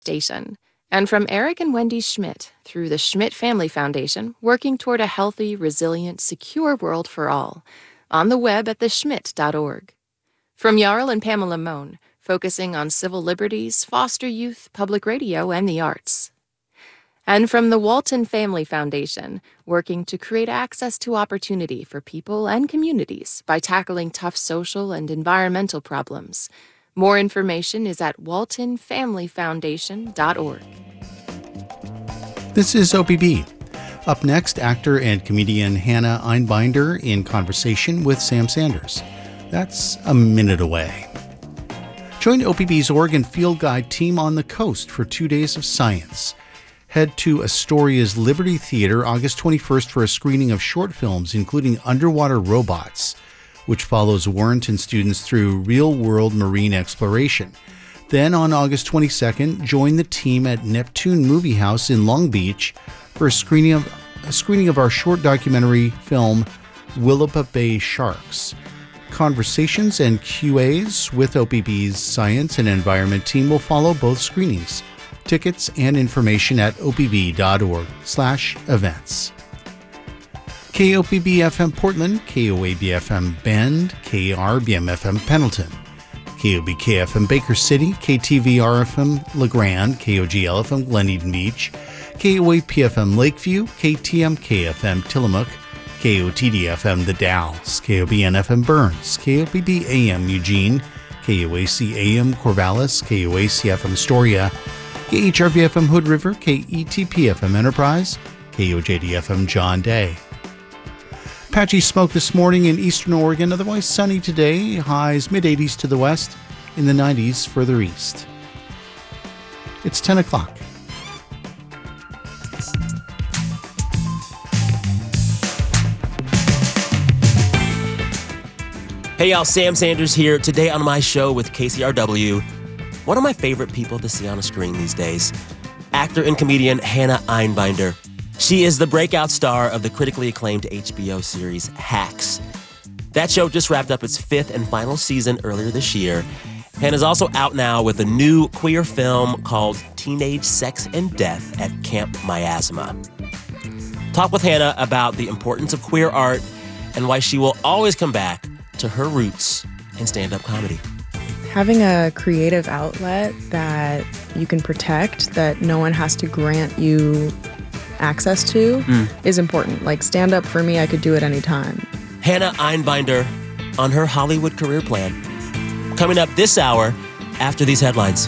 Station, and from Eric and Wendy Schmidt through the Schmidt Family Foundation, working toward a healthy, resilient, secure world for all, on the web at theschmidt.org. From Jarl and Pamela Mohn, focusing on civil liberties, foster youth, public radio, and the arts. And from the Walton Family Foundation, working to create access to opportunity for people and communities by tackling tough social and environmental problems. More information is at waltonfamilyfoundation.org. This is OPB. Up next, actor and comedian Hannah Einbinder in conversation with Sam Sanders. That's a minute away. Join OPB's Oregon Field Guide team on the coast for 2 days of science. Head to Astoria's Liberty Theater August 21st for a screening of short films, including Underwater Robots, which follows Warrenton students through real-world marine exploration. Then on August 22nd, join the team at Neptune Movie House in Long Beach for a screening of our short documentary film, Willapa Bay Sharks. Conversations and QAs with OPB's Science and Environment team will follow both screenings. Tickets and information at opb.org/events. KOPB-FM Portland, KOAB-FM Bend, KRBM-FM Pendleton, KOBK-FM Baker City, KTVR-FM LeGrand, KOGL-FM Glen Eden Beach, KOAP-FM Lakeview, KTMK-FM Tillamook, KOTD-FM The Dalles, KOBN-FM Burns, KOPB-AM Eugene, KOAC-AM Corvallis, KOAC-FM Astoria, KHRV-FM Hood River, KETP-FM Enterprise, KOJD-FM John Day. Patchy smoke this morning in eastern Oregon, otherwise sunny today, highs mid-80s to the west, in the 90s further east. It's 10 o'clock. Hey y'all, Sam Sanders here. Today on my show with KCRW, one of my favorite people to see on a screen these days, actor and comedian Hannah Einbinder. She is the breakout star of the critically acclaimed HBO series Hacks. That show just wrapped up its 5th and final season earlier this year. Hannah's also out now with a new queer film called Teenage Sex and Death at Camp Miasma. Talk with Hannah about the importance of queer art and why she will always come back to her roots in stand-up comedy. Having a creative outlet that you can protect, that no one has to grant you access to, is important. Like stand-up, for me, I could do it anytime. Hannah Einbinder on her Hollywood career plan. Coming up this hour after these headlines.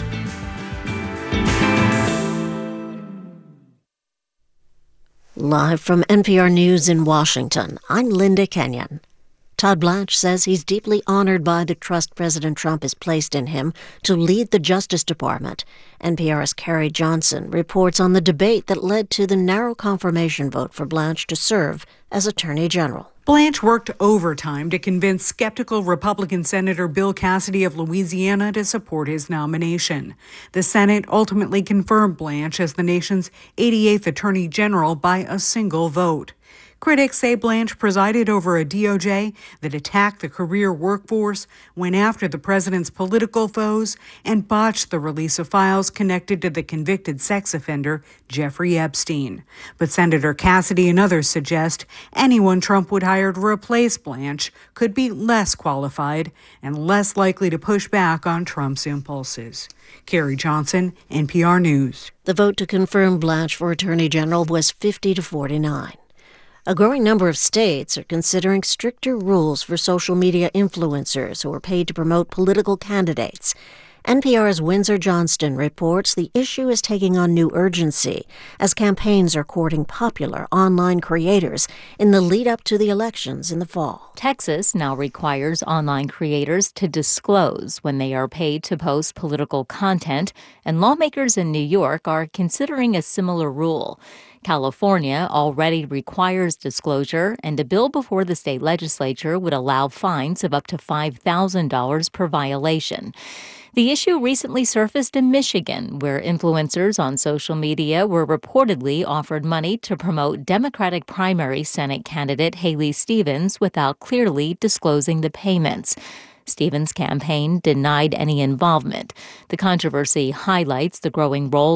Live from NPR News in Washington, I'm Linda Kenyon. Todd Blanche says he's deeply honored by the trust President Trump has placed in him to lead the Justice Department. NPR's Carrie Johnson reports on the debate that led to the narrow confirmation vote for Blanche to serve as Attorney General. Blanche worked overtime to convince skeptical Republican Senator Bill Cassidy of Louisiana to support his nomination. The Senate ultimately confirmed Blanche as the nation's 88th Attorney General by a single vote. Critics say Blanche presided over a DOJ that attacked the career workforce, went after the president's political foes, and botched the release of files connected to the convicted sex offender Jeffrey Epstein. But Senator Cassidy and others suggest anyone Trump would hire to replace Blanche could be less qualified and less likely to push back on Trump's impulses. Carrie Johnson, NPR News. The vote to confirm Blanche for Attorney General was 50-49. A growing number of states are considering stricter rules for social media influencers who are paid to promote political candidates. NPR's Windsor Johnston reports the issue is taking on new urgency as campaigns are courting popular online creators in the lead-up to the elections in the fall. Texas now requires online creators to disclose when they are paid to post political content, and lawmakers in New York are considering a similar rule. California already requires disclosure, and a bill before the state legislature would allow fines of up to $5,000 per violation. The issue recently surfaced in Michigan, where influencers on social media were reportedly offered money to promote Democratic primary Senate candidate Haley Stevens without clearly disclosing the payments. Stevens' campaign denied any involvement. The controversy highlights the growing role